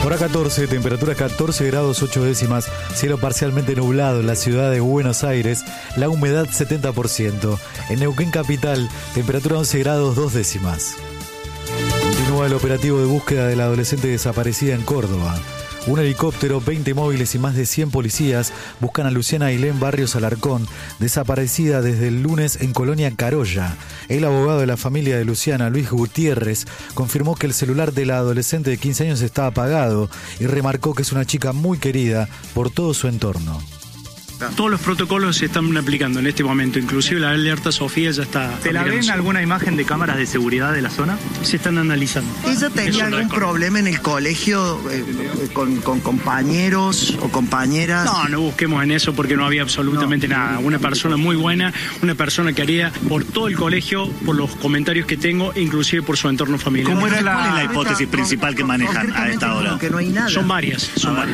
Hora 14, temperatura 14 grados 8 décimas, cielo parcialmente nublado en la ciudad de Buenos Aires, la humedad 70%. En Neuquén capital, temperatura 11 grados 2 décimas. Continúa el operativo de búsqueda de la adolescente desaparecida en Córdoba. Un helicóptero, 20 móviles y más de 100 policías buscan a Luciana Ailén Barrios Alarcón, desaparecida desde el lunes en Colonia Carolla. El abogado de la familia de Luciana, Luis Gutiérrez, confirmó que el celular de la adolescente de 15 años está apagado y remarcó que es una chica muy querida por todo su entorno. Todos los protocolos se están aplicando en este momento, inclusive la alerta Sofía ya está. ¿Se la ven alguna imagen de cámaras de seguridad de la zona? Se están analizando. ¿Ella tenía algún problema en el colegio con compañeros o compañeras? No busquemos en eso porque no había absolutamente nada. Una persona muy buena, una persona que haría por todo el colegio, por los comentarios que tengo, inclusive por su entorno familiar. ¿Cuál es la hipótesis principal que manejan a esta hora? Que no hay nada. Son varias.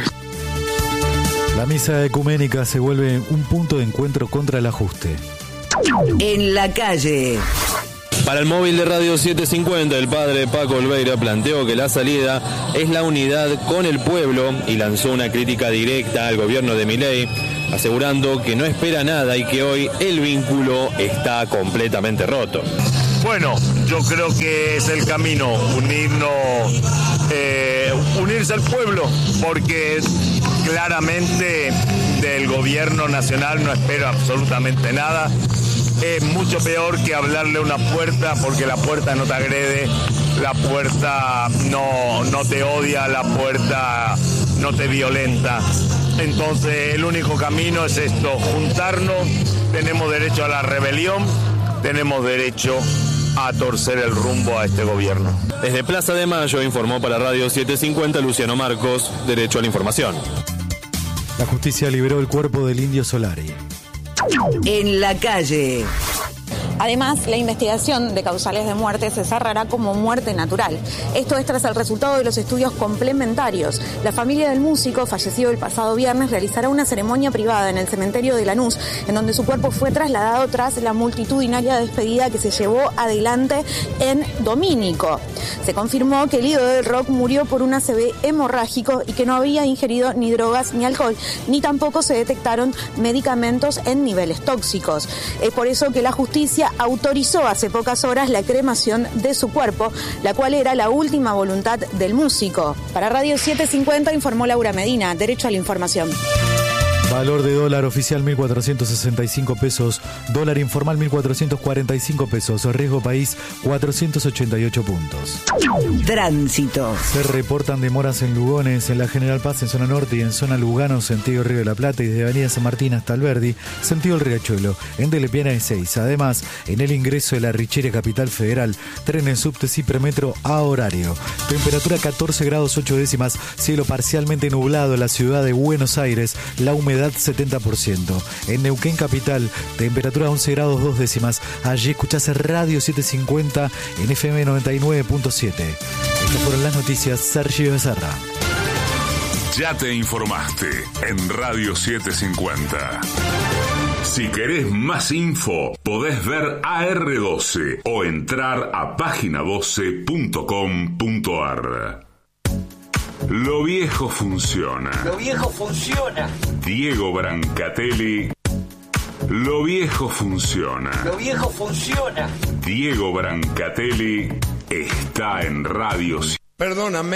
La misa ecuménica se vuelve un punto de encuentro contra el ajuste. En la calle. Para el móvil de Radio 750, el padre Paco Olveira planteó que la salida es la unidad con el pueblo y lanzó una crítica directa al gobierno de Milei, asegurando que no espera nada y que hoy el vínculo está completamente roto. Bueno, yo creo que es el camino, unirse al pueblo, porque claramente del gobierno nacional no espero absolutamente nada. Es mucho peor que hablarle a una puerta, porque la puerta no te agrede, la puerta no te odia, la puerta no te violenta. Entonces el único camino es esto, juntarnos, tenemos derecho a la rebelión, tenemos derecho a torcer el rumbo a este gobierno. Desde Plaza de Mayo informó para Radio 750 Luciano Marcos, Derecho a la Información. La justicia liberó el cuerpo del indio Solari. En la calle. Además, la investigación de causales de muerte se cerrará como muerte natural. Esto es tras el resultado de los estudios complementarios. La familia del músico, fallecido el pasado viernes, realizará una ceremonia privada en el cementerio de Lanús, en donde su cuerpo fue trasladado tras la multitudinaria despedida que se llevó adelante en Domínico. Se confirmó que el ídolo del rock murió por un ACV hemorrágico y que no había ingerido ni drogas ni alcohol, ni tampoco se detectaron medicamentos en niveles tóxicos. Es por eso que la justicia autorizó hace pocas horas la cremación de su cuerpo, la cual era la última voluntad del músico. Para Radio 750 informó Laura Medina, Derecho a la Información. Valor de dólar oficial 1.465 pesos, dólar informal 1.445 pesos, riesgo país 488 puntos. Tránsito. Se reportan demoras en Lugones, en la General Paz en zona norte y en zona Lugano, sentido Río de la Plata, y desde Avenida San Martín hasta Alberdi, sentido el Riachuelo, en Telepiana y 6. Además, en el ingreso de la Richeria Capital Federal, trenes subtes y premetro a horario. Temperatura 14 grados 8 décimas, cielo parcialmente nublado en la ciudad de Buenos Aires, la humedad 70%. En Neuquén capital, temperatura 11 grados 2 décimas. Allí escuchás Radio 750 en FM 99.7. Estas fueron las noticias. Sergio Becerra. Ya te informaste en Radio 750. Si querés más info, podés ver AR12 o entrar a página12.com.ar. Lo viejo funciona. Lo viejo funciona. Diego Brancatelli. Lo viejo funciona. Lo viejo funciona. Diego Brancatelli está en Radio. Perdóname.